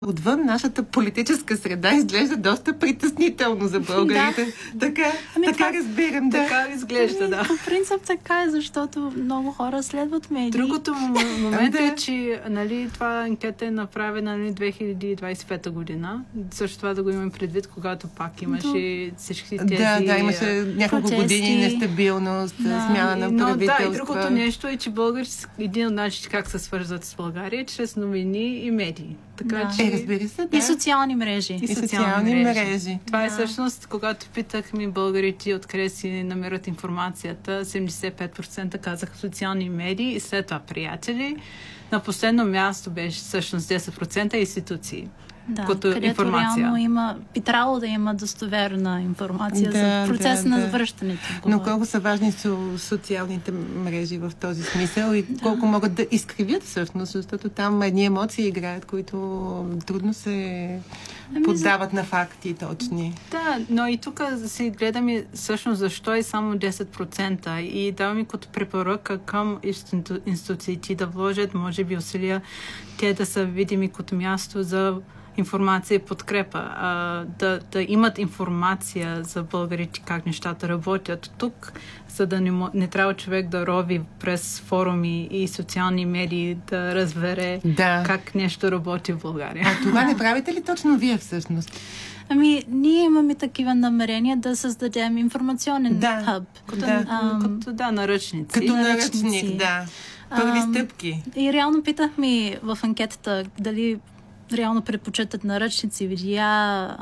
Отвън нашата политическа среда изглежда доста притеснително за българите. Така разбирам. Така изглежда, да. По принцип така е, защото много хора следват медии. Другото момент е, че това анкета е направена 2025 година. Също това да го имаме предвид, когато пак имаше всички тези... Да, имаше няколко години нестабилност, смяна на правителства. И другото нещо е, че един от начините как се свързват с България е чрез новини и медии. Така, че... разбира се, да. И социални мрежи. И социални мрежи. Това е всъщност, когато питахме българите откъде си намират информацията, 75% казаха социални медии и след това приятели. На последно място беше всъщност 10% институции. Да, като където информация. реално би трябвало да има достоверна информация за процеса на завръщането. Но колко са важни социалните мрежи в този смисъл и колко могат да изкривят всъщност, защото там едни емоции играят, които трудно се поддават на факти точни. Да, но и тук си гледаме всъщност защо е само 10% и даваме като препоръка към институциите да вложат, може би, усилия те да са видими като място за информация и подкрепа, да имат информация за българите как нещата работят тук, за да не трябва човек да рови през форуми и социални медии да разбере как нещо работи в България. А това не правите ли точно вие всъщност? Ние имаме такива намерения да създадем информационен хъб. Като наръчници. Като наръчник, да. Първи стъпки. И реално питахме в анкетата дали реално предпочитат наръчници, видеа,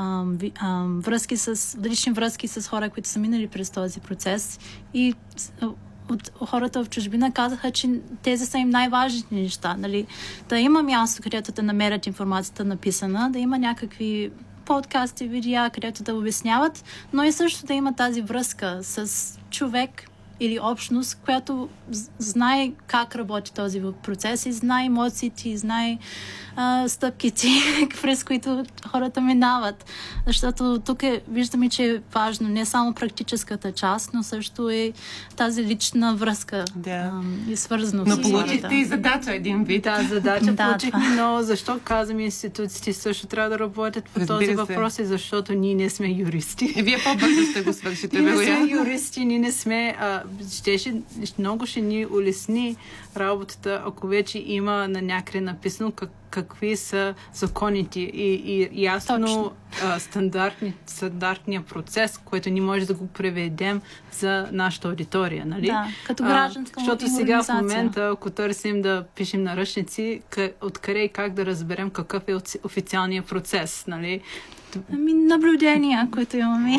лични връзки с хора, които са минали през този процес. И от хората в чужбина казаха, че тези са им най-важните неща. Да има място, където да намерят информацията написана, да има някакви подкасти, видеа, където да обясняват, но и също да има тази връзка с човек или общност, която знае как работи този процес и знае емоциите, и знае стъпките, през които хората минават. Защото тук виждаме, че е важно не само практическата част, но също и тази лична връзка и свързаност. Но получихте и задача един вид. Да, задача получихме, но защо казваме институциите също трябва да работят по този въпрос, защото ние не сме юристи. И вие по-бързо ще го свършите, вероятно. Ние не сме юристи, ние не сме... много ще ни улесни работата, ако вече има на някъде написано какви са законите и ясно стандартния процес, който ни може да го преведем за нашата аудитория, нали? Да, като гражданска защото сега в момента, ако търсим да пишем наръчници, откъде и как да разберем какъв е официалният процес, нали? Наблюдения, които имаме.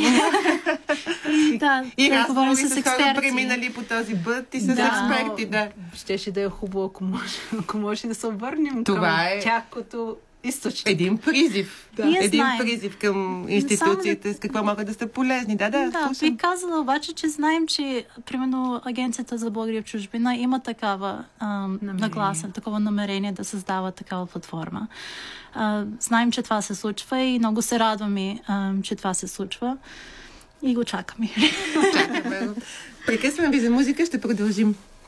И разговори с хора, преминали по този път и с експерти. Щеше да е хубаво, ако може да се обърнем към тях като източник. Един призив. Един призив към институциите, с какво могат да са полезни. Бих казала обаче, че знаем, че примерно Агенцията за България в чужбина има такава нагласа, такова намерение да създава такава платформа. Знаем, че това се случва и много се радваме, че това се случва. И го чакаме. Прекъсваме ви за музика, ще продължим.